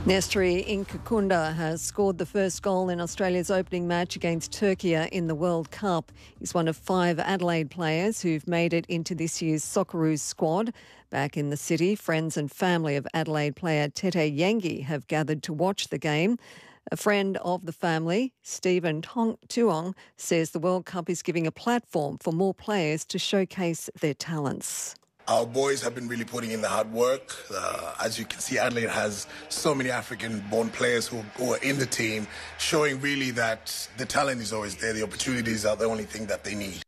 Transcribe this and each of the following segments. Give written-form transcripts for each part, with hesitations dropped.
Nestri Inkakunda has scored the first goal in Australia's opening match against Turkey in the World Cup. He's one of 5 Adelaide players who've made it into this year's Socceroos squad. Back in the city, friends and family of Adelaide player Tete Yengi have gathered to watch the game. A friend of the family, Stephen Tuong, says the World Cup is giving a platform for more players to showcase their talents. Our boys have been really putting in the hard work. As you can see, Adelaide has so many African-born players who are in the team, showing really that the talent is always there. The opportunities are the only thing that they need.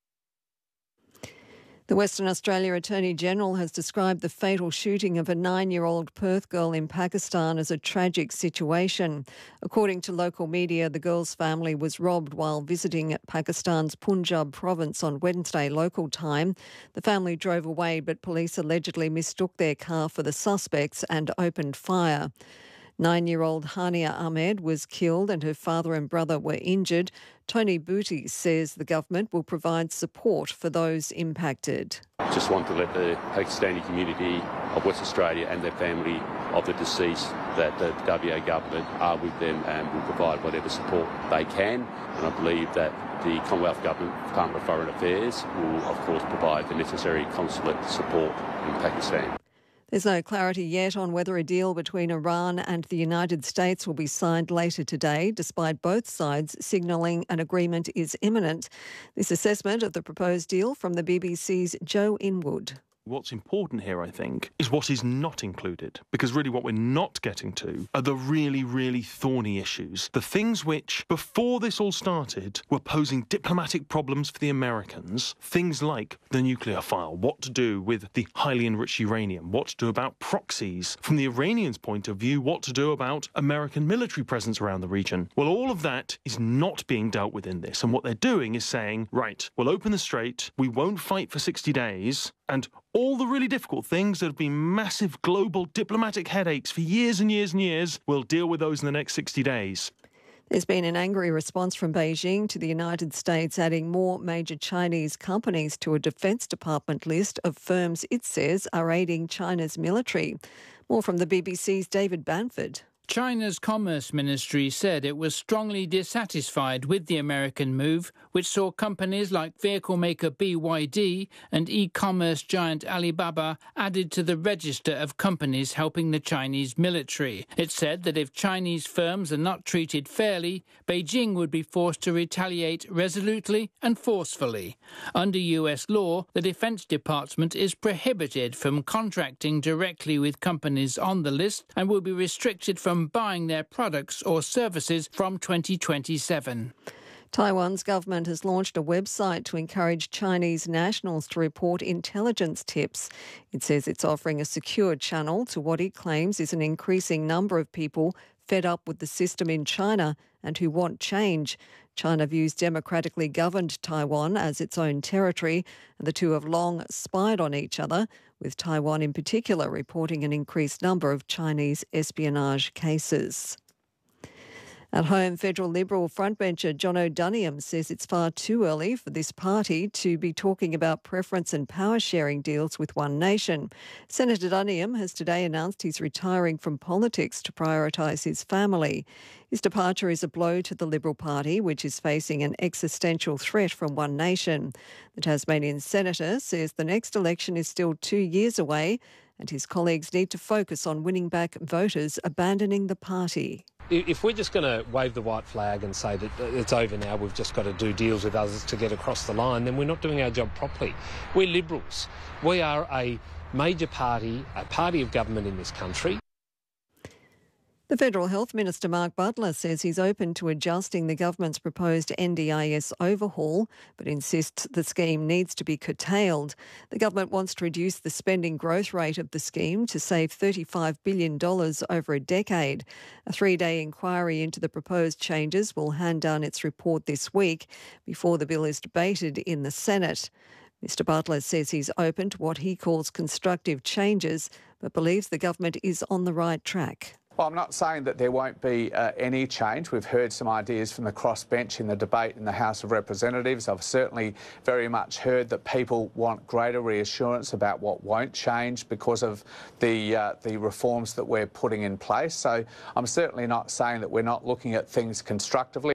The Western Australia Attorney-General has described the fatal shooting of a 9-year-old Perth girl in Pakistan as a tragic situation. According to local media, the girl's family was robbed while visiting Pakistan's Punjab province on Wednesday local time. The family drove away, but police allegedly mistook their car for the suspects and opened fire. 9-year-old Hania Ahmed was killed and her father and brother were injured. Tony Booty says the government will provide support for those impacted. Just want to let the Pakistani community of West Australia and their family of the deceased that the WA government are with them and will provide whatever support they can. And I believe that the Commonwealth Government, Department of Foreign Affairs, will of course provide the necessary consulate support in Pakistan. There's no clarity yet on whether a deal between Iran and the United States will be signed later today, despite both sides signalling an agreement is imminent. This assessment of the proposed deal from the BBC's Joe Inwood. What's important here, I think, is what is not included, because really what we're not getting to are the really, really thorny issues, the things which, before this all started, were posing diplomatic problems for the Americans, things like the nuclear file, what to do with the highly enriched uranium, what to do about proxies, from the Iranians' point of view, what to do about American military presence around the region. Well, all of that is not being dealt with in this, and what they're doing is saying, right, we'll open the strait, we won't fight for 60 days, and all the really difficult things that have been massive global diplomatic headaches for years and years and years, we'll deal with those in the next 60 days. There's been an angry response from Beijing to the United States adding more major Chinese companies to a Defence Department list of firms it says are aiding China's military. More from the BBC's David Banford. China's Commerce Ministry said it was strongly dissatisfied with the American move, which saw companies like vehicle maker BYD and e-commerce giant Alibaba added to the register of companies helping the Chinese military. It said that if Chinese firms are not treated fairly, Beijing would be forced to retaliate resolutely and forcefully. Under US law, the Defense Department is prohibited from contracting directly with companies on the list and will be restricted from buying their products or services from 2027. Taiwan's government has launched a website to encourage Chinese nationals to report intelligence tips. It says it's offering a secure channel to what it claims is an increasing number of people fed up with the system in China and who want change. China views democratically governed Taiwan as its own territory, and the two have long spied on each other, with Taiwan in particular reporting an increased number of Chinese espionage cases. At home, federal Liberal frontbencher John O'Doniam says it's far too early for this party to be talking about preference and power-sharing deals with One Nation. Senator Doniam has today announced he's retiring from politics to prioritise his family. His departure is a blow to the Liberal Party, which is facing an existential threat from One Nation. The Tasmanian senator says the next election is still 2 years away and his colleagues need to focus on winning back voters abandoning the party. If we're just going to wave the white flag and say that it's over now, we've just got to do deals with others to get across the line, then we're not doing our job properly. We're Liberals. We are a major party, a party of government in this country. The Federal Health Minister Mark Butler says he's open to adjusting the government's proposed NDIS overhaul, but insists the scheme needs to be curtailed. The government wants to reduce the spending growth rate of the scheme to save $35 billion over a decade. A 3-day inquiry into the proposed changes will hand down its report this week before the bill is debated in the Senate. Mr Butler says he's open to what he calls constructive changes, but believes the government is on the right track. Well, I'm not saying that there won't be any change. We've heard some ideas from the crossbench in the debate in the House of Representatives. I've certainly very much heard that people want greater reassurance about what won't change because of the reforms that we're putting in place. So I'm certainly not saying that we're not looking at things constructively.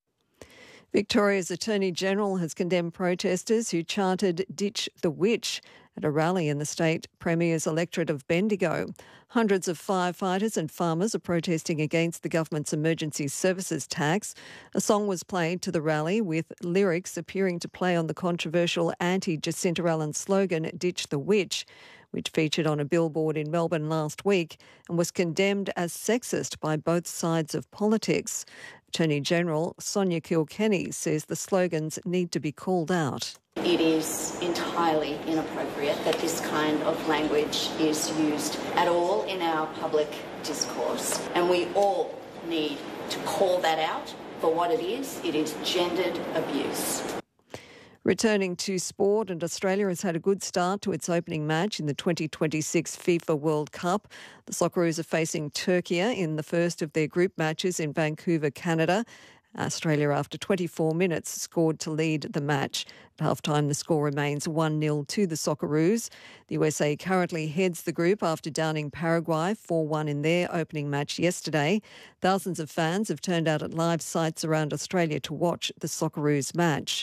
Victoria's Attorney-General has condemned protesters who chanted "Ditch the Witch" at a rally in the state Premier's electorate of Bendigo. Hundreds of firefighters and farmers are protesting against the government's emergency services tax. A song was played to the rally with lyrics appearing to play on the controversial anti-Jacinta Allen slogan "Ditch the Witch," which featured on a billboard in Melbourne last week and was condemned as sexist by both sides of politics. Attorney-General Sonia Kilkenny says the slogans need to be called out. It is entirely inappropriate that this kind of language is used at all in our public discourse, and we all need to call that out for what it is. It is gendered abuse. Returning to sport, and Australia has had a good start to its opening match in the 2026 FIFA World Cup. The Socceroos are facing Turkey in the first of their group matches in Vancouver, Canada. Australia, after 24 minutes, scored to lead the match. At halftime, the score remains 1-0 to the Socceroos. The USA currently heads the group after downing Paraguay 4-1 in their opening match yesterday. Thousands of fans have turned out at live sites around Australia to watch the Socceroos match.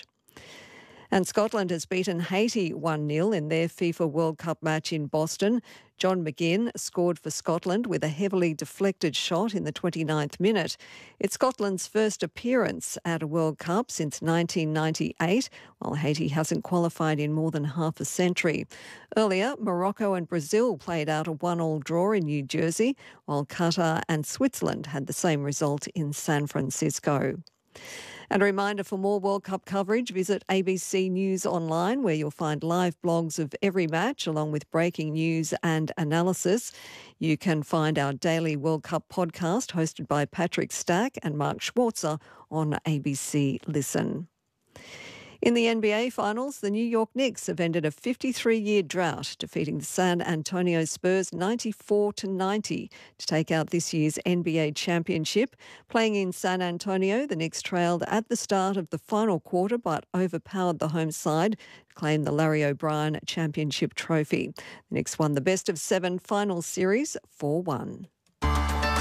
And Scotland has beaten Haiti 1-0 in their FIFA World Cup match in Boston. John McGinn scored for Scotland with a heavily deflected shot in the 29th minute. It's Scotland's first appearance at a World Cup since 1998, while Haiti hasn't qualified in more than half a century. Earlier, Morocco and Brazil played out a 1-1 draw in New Jersey, while Qatar and Switzerland had the same result in San Francisco. And a reminder, for more World Cup coverage, visit ABC News Online, where you'll find live blogs of every match along with breaking news and analysis. You can find our daily World Cup podcast hosted by Patrick Stack and Mark Schwarzer on ABC Listen. In the NBA Finals, the New York Knicks have ended a 53-year drought, defeating the San Antonio Spurs 94-90 to take out this year's NBA championship. Playing in San Antonio, the Knicks trailed at the start of the final quarter but overpowered the home side to claim the Larry O'Brien Championship trophy. The Knicks won the best-of-7 finals series 4-1.